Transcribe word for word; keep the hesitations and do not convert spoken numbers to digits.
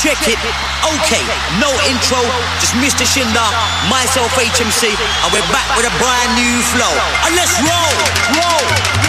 Check it, okay, no intro, just Mister Shinder, myself H M C, and we're back with a brand new flow. And let's roll, roll.